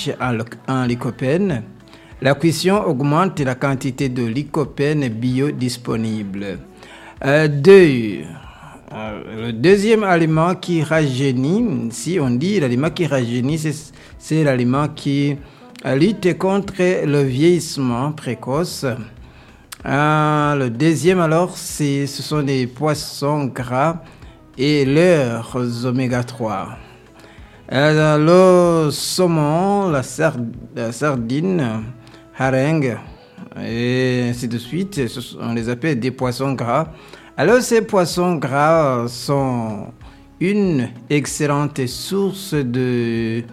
riche en lycopène. La cuisson augmente la quantité de lycopène biodisponible. Le deuxième aliment qui rajeunit, si on dit l'aliment qui rajeunit, c'est l'aliment qui lutte contre le vieillissement précoce. Le deuxième alors, ce sont les poissons gras et leurs oméga 3. Le saumon, la sardine, hareng, et ainsi de suite, on les appelle des poissons gras. Alors ces poissons gras sont une excellente source de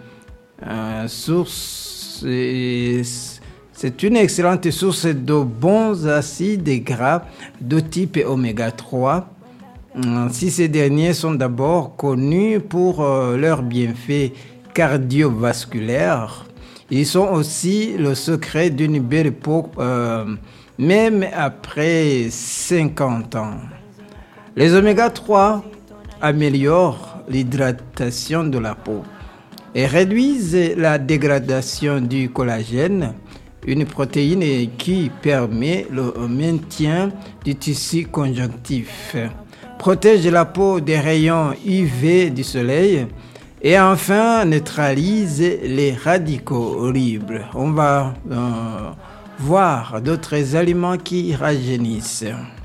c'est une excellente source de bons acides gras de type oméga 3. Si ces derniers sont d'abord connus pour leurs bienfaits cardiovasculaires, ils sont aussi le secret d'une belle peau, même après 50 ans. Les oméga 3 améliorent l'hydratation de la peau et réduisent la dégradation du collagène, une protéine qui permet le maintien du tissu conjonctif, protège la peau des rayons UV du soleil et enfin neutralise les radicaux libres. On va voir d'autres aliments qui rajeunissent.